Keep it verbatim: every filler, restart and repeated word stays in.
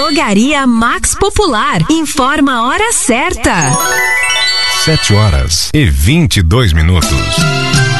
Drogaria Max Popular. Informa a hora certa. Sete horas e vinte e dois minutos.